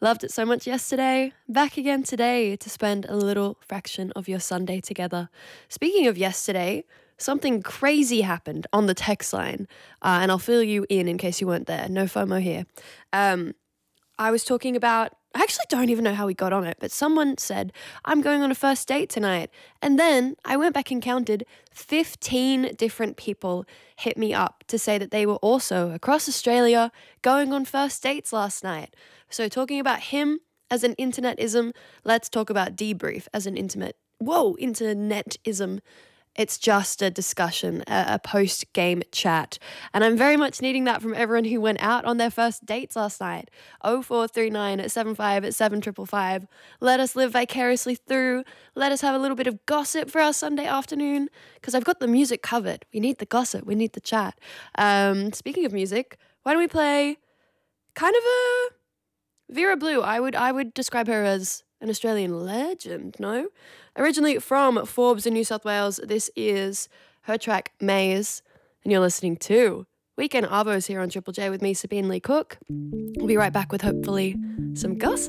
Loved it so much yesterday. Back again today to spend a little fraction of your Sunday together. Speaking of yesterday, something crazy happened on the text line, and I'll fill you in case you weren't there. No FOMO here. I was talking about, I actually don't even know how we got on it, but someone said, I'm going on a first date tonight. And then I went back and counted 15 different people hit me up to say that they were also across Australia going on first dates last night. So talking about him as an internetism, let's talk about debrief as an internetism. It's just a discussion, a post-game chat. And I'm very much needing that from everyone who went out on their first dates last night. 0439 75 7555. Let us live vicariously through. Let us have a little bit of gossip for our Sunday afternoon, because I've got the music covered. We need the gossip. We need the chat. Speaking of music, why don't we play kind of a Vera Blue? I would describe her as an Australian legend, no? Originally from Forbes in New South Wales, this is her track Maze, and you're listening to Weekend Arvos here on Triple J with me, Sabine Lee Cook. We'll be right back with hopefully some gossip.